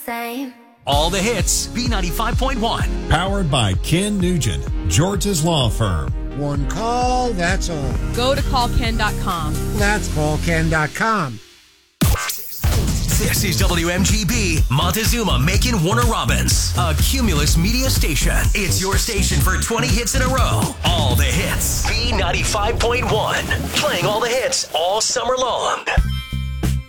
same. All the hits, B95.1. Powered by Ken Nugent, George's Law Firm. One call, that's all. Go to callken.com. That's callken.com. This is WMGB, Montezuma, Macon, Warner Robins, a Cumulus media station. It's your station for 20 hits in a row. All the hits, B95.1. Playing all the hits all summer long.